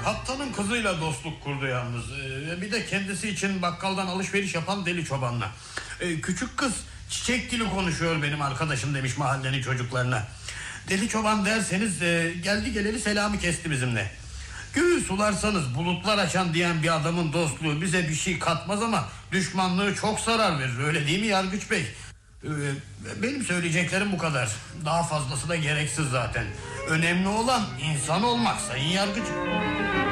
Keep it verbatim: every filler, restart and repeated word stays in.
Kaptanın kızıyla dostluk kurdu yalnız. Ee, bir de kendisi için bakkaldan alışveriş yapan deli çobanla. Ee, küçük kız çiçek dili konuşuyor benim arkadaşım demiş mahallenin çocuklarına. Deli çoban derseniz e, geldi geleli selamı kesti bizimle. Göğü sularsanız bulutlar açan diyen bir adamın dostluğu bize bir şey katmaz ama düşmanlığı çok zarar verir, öyle değil mi Yargıç Bey? Ee, benim söyleyeceklerim bu kadar. Daha fazlası da gereksiz zaten. Önemli olan insan olmak Sayın Yargıç.